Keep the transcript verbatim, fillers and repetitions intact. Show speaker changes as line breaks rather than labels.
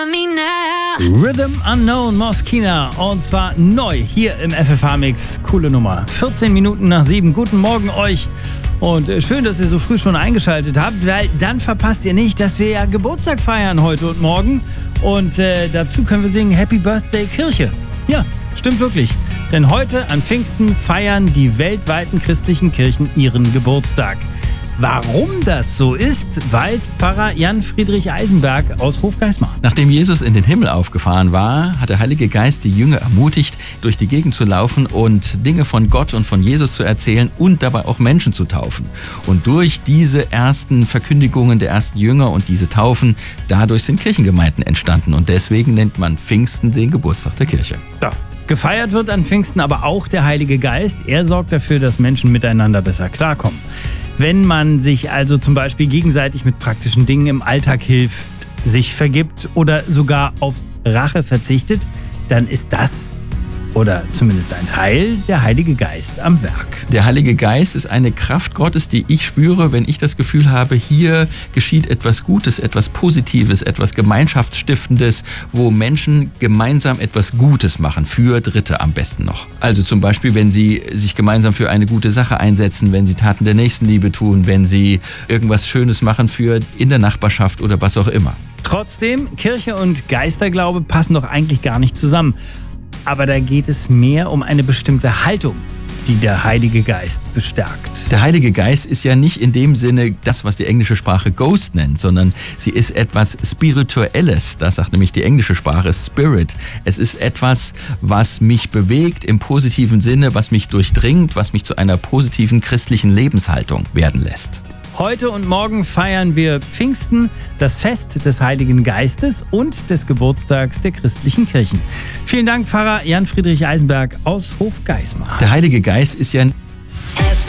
Rhythm Unknown Moskina und zwar neu hier im F F H-Mix. Coole Nummer. vierzehn Minuten nach sieben. Guten Morgen euch und schön, dass ihr so früh schon eingeschaltet habt, weil dann verpasst ihr nicht, dass wir ja Geburtstag feiern heute und morgen und äh, dazu können wir singen Happy Birthday Kirche. Ja, stimmt wirklich. Denn heute an Pfingsten feiern die weltweiten christlichen Kirchen ihren Geburtstag. Warum das so ist, weiß Pfarrer Jan Friedrich Eisenberg aus Hofgeismar.
Nachdem Jesus in den Himmel aufgefahren war, hat der Heilige Geist die Jünger ermutigt, durch die Gegend zu laufen und Dinge von Gott und von Jesus zu erzählen und dabei auch Menschen zu taufen. Und durch diese ersten Verkündigungen der ersten Jünger und diese Taufen, dadurch sind Kirchengemeinden entstanden. Und deswegen nennt man Pfingsten den Geburtstag der Kirche.
Ja. Gefeiert wird an Pfingsten aber auch der Heilige Geist. Er sorgt dafür, dass Menschen miteinander besser klarkommen. Wenn man sich also zum Beispiel gegenseitig mit praktischen Dingen im Alltag hilft, sich vergibt oder sogar auf Rache verzichtet, dann ist das, oder zumindest ein Teil, der Heilige Geist am Werk.
Der Heilige Geist ist eine Kraft Gottes, die ich spüre, wenn ich das Gefühl habe, hier geschieht etwas Gutes, etwas Positives, etwas Gemeinschaftsstiftendes, wo Menschen gemeinsam etwas Gutes machen, für Dritte am besten noch. Also zum Beispiel, wenn sie sich gemeinsam für eine gute Sache einsetzen, wenn sie Taten der Nächstenliebe tun, wenn sie irgendwas Schönes machen für in der Nachbarschaft oder was auch immer.
Trotzdem, Kirche und Geisterglaube passen doch eigentlich gar nicht zusammen. Aber da geht es mehr um eine bestimmte Haltung, die der Heilige Geist bestärkt.
Der Heilige Geist ist ja nicht in dem Sinne das, was die englische Sprache Ghost nennt, sondern sie ist etwas Spirituelles. Das sagt nämlich die englische Sprache Spirit. Es ist etwas, was mich bewegt im positiven Sinne, was mich durchdringt, was mich zu einer positiven christlichen Lebenshaltung werden lässt.
Heute und morgen feiern wir Pfingsten, das Fest des Heiligen Geistes und des Geburtstags der christlichen Kirchen. Vielen Dank, Pfarrer Jan Friedrich Eisenberg aus Hofgeismar.
Der Heilige Geist ist ja